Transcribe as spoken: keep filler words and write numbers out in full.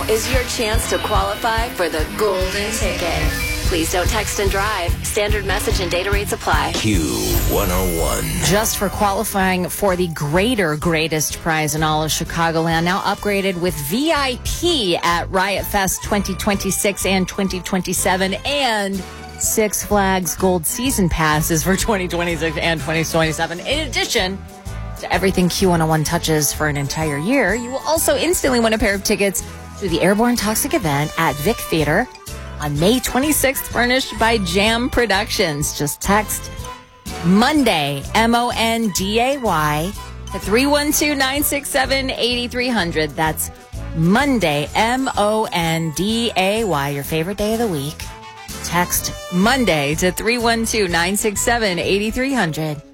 is your chance to qualify for the golden ticket. Please don't text and drive. Standard message and data rates apply. Q one oh one. Just for qualifying for the greater greatest prize in all of Chicagoland, now upgraded with V I P at Riot Fest twenty twenty-six and twenty twenty-seven, and Six Flags Gold Season Passes for twenty twenty-six and twenty twenty-seven. In addition to everything Q one oh one touches for an entire year, you will also instantly win a pair of tickets to the Airborne Toxic event at Vic Theater on May twenty-sixth, furnished by Jam Productions. Just text Monday, M O N D A Y, to three one two, nine six seven, eight three zero zero. That's Monday, M O N D A Y, your favorite day of the week. Text Monday to three one two, nine six seven, eight three zero zero.